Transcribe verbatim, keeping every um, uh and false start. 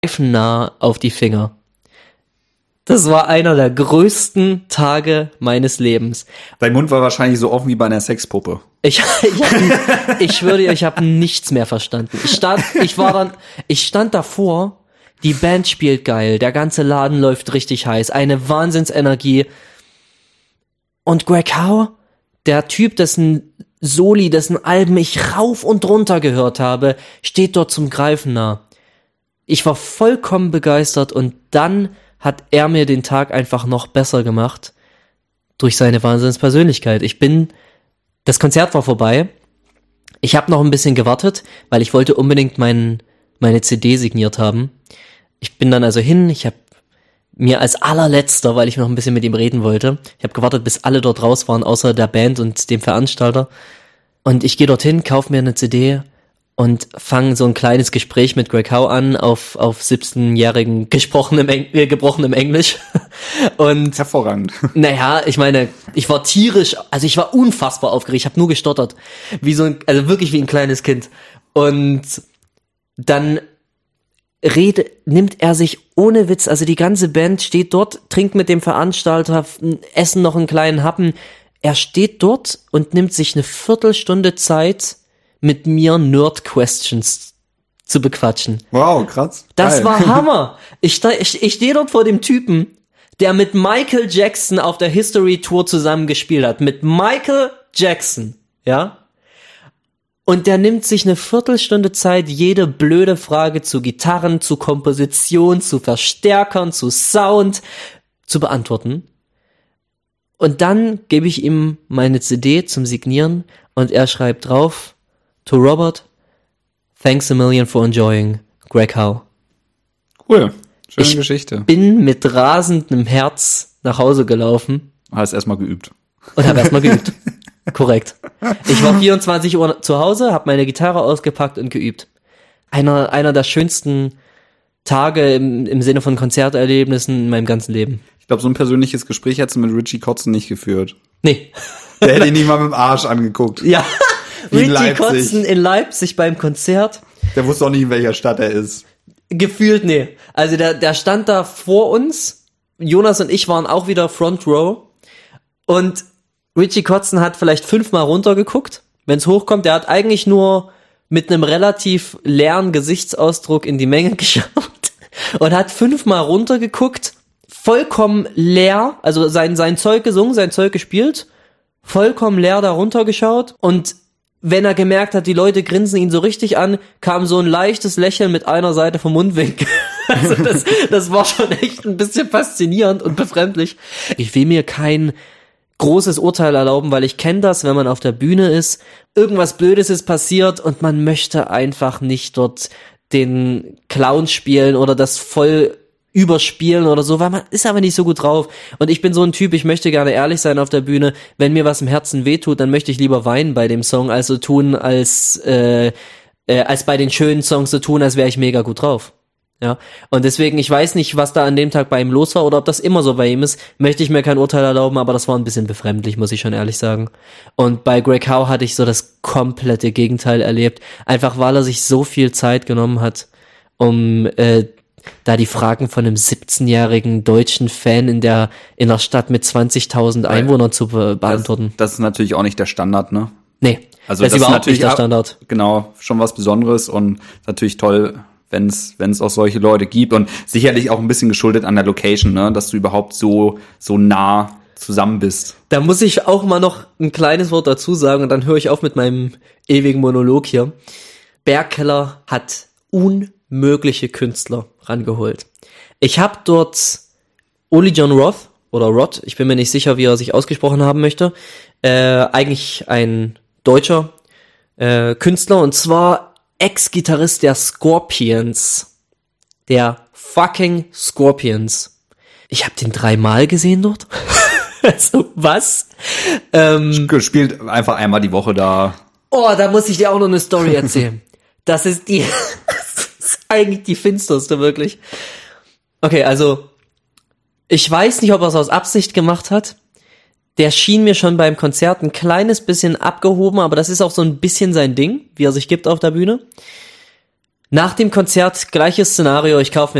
nah auf die Finger. Das war einer der größten Tage meines Lebens. Dein Mund war wahrscheinlich so offen wie bei einer Sexpuppe. Ich, ich, hab, ich schwöre dir, ich habe nichts mehr verstanden. Ich stand, ich war dann, ich stand davor, die Band spielt geil, der ganze Laden läuft richtig heiß, eine Wahnsinnsenergie. Und Greg Howe, der Typ, dessen Soli, dessen Alben ich rauf und runter gehört habe, steht dort zum Greifen nah. Ich war vollkommen begeistert und dann hat er mir den Tag einfach noch besser gemacht durch seine Wahnsinnspersönlichkeit. Ich bin, das Konzert war vorbei. Ich habe noch ein bisschen gewartet, weil ich wollte unbedingt mein, meine C D signiert haben. Ich bin dann also hin, ich habe mir als allerletzter, weil ich noch ein bisschen mit ihm reden wollte, ich habe gewartet, bis alle dort raus waren, außer der Band und dem Veranstalter. Und ich gehe dorthin, kaufe mir eine C D und fange so ein kleines Gespräch mit Greg Howe an, auf auf siebzehnjährigen gesprochenem Eng- äh, gebrochenem Englisch. Und hervorragend. Naja, ich meine, ich war tierisch, also ich war unfassbar aufgeregt, ich habe nur gestottert, wie so ein, also wirklich wie ein kleines Kind. Und dann rede, nimmt er sich ohne Witz, also die ganze Band steht dort, trinkt mit dem Veranstalter, essen noch einen kleinen Happen. Er steht dort und nimmt sich eine Viertelstunde Zeit, mit mir Nerd-Questions zu bequatschen. Wow, krass. Das Geil. war Hammer. Ich, ste- ich, ich stehe dort vor dem Typen, der mit Michael Jackson auf der History Tour zusammen gespielt hat. Mit Michael Jackson, ja? Und der nimmt sich eine Viertelstunde Zeit, jede blöde Frage zu Gitarren, zu Komposition, zu Verstärkern, zu Sound zu beantworten. Und dann gebe ich ihm meine C D zum Signieren und er schreibt drauf: To Robert, thanks a million for enjoying, Greg Howe. Cool, schöne ich Geschichte. Ich bin mit rasendem Herz nach Hause gelaufen. Hast erstmal geübt. Und habe erstmal geübt. Korrekt. Ich war vierundzwanzig Uhr zu Hause, habe meine Gitarre ausgepackt und geübt. Einer, einer der schönsten Tage im, im Sinne von Konzerterlebnissen in meinem ganzen Leben. Ich glaube, so ein persönliches Gespräch hättest du mit Richie Kotzen nicht geführt. Nee. Der hätte ihn nicht mal mit dem Arsch angeguckt. Ja. Wie in Richie Leipzig. Kotzen in Leipzig beim Konzert. Der wusste auch nicht, in welcher Stadt er ist. Gefühlt, nee. Also der, der stand da vor uns. Jonas und ich waren auch wieder Front Row. Und Richie Kotzen hat vielleicht fünfmal runtergeguckt, wenn es hochkommt. Der hat eigentlich nur mit einem relativ leeren Gesichtsausdruck in die Menge geschaut und hat fünfmal runtergeguckt, vollkommen leer, also sein, sein Zeug gesungen, sein Zeug gespielt, vollkommen leer da runtergeschaut und wenn er gemerkt hat, die Leute grinsen ihn so richtig an, kam so ein leichtes Lächeln mit einer Seite vom Mundwinkel. Also das, das war schon echt ein bisschen faszinierend und befremdlich. Ich will mir kein großes Urteil erlauben, weil ich kenne das, wenn man auf der Bühne ist, irgendwas Blödes ist passiert und man möchte einfach nicht dort den Clown spielen oder das voll überspielen oder so, weil man ist aber nicht so gut drauf. Und ich bin so ein Typ, ich möchte gerne ehrlich sein auf der Bühne. Wenn mir was im Herzen wehtut, dann möchte ich lieber weinen bei dem Song, als so tun, als äh, äh, als bei den schönen Songs so tun, als wäre ich mega gut drauf. Ja, und deswegen, ich weiß nicht, was da an dem Tag bei ihm los war oder ob das immer so bei ihm ist, möchte ich mir kein Urteil erlauben, aber das war ein bisschen befremdlich, muss ich schon ehrlich sagen. Und bei Greg Howe hatte ich so das komplette Gegenteil erlebt, einfach weil er sich so viel Zeit genommen hat, um äh, da die Fragen von einem siebzehnjährigen deutschen Fan in der in der Stadt mit zwanzigtausend Einwohnern zu be- beantworten. Das, das ist natürlich auch nicht der Standard, ne? Nee, also das, das ist überhaupt natürlich nicht der Standard. Genau, schon was Besonderes und natürlich toll, wenn es wenn es auch solche Leute gibt und sicherlich auch ein bisschen geschuldet an der Location, ne, dass du überhaupt so so nah zusammen bist. Da muss ich auch mal noch ein kleines Wort dazu sagen und dann höre ich auf mit meinem ewigen Monolog hier. Bergkeller hat unmögliche Künstler rangeholt. Ich habe dort Oli John Roth oder Roth, ich bin mir nicht sicher, wie er sich ausgesprochen haben möchte, äh, eigentlich ein deutscher äh, Künstler und zwar Ex-Gitarrist der Scorpions. Der fucking Scorpions. Ich habe den dreimal gesehen dort. Also, was? Ähm, Spielt einfach einmal die Woche da. Oh, da muss ich dir auch noch eine Story erzählen. Das ist die, das ist eigentlich die finsterste, wirklich. Okay, also, ich weiß nicht, ob er es aus Absicht gemacht hat. Der schien mir schon beim Konzert ein kleines bisschen abgehoben, aber das ist auch so ein bisschen sein Ding, wie er sich gibt auf der Bühne. Nach dem Konzert, gleiches Szenario, ich kaufe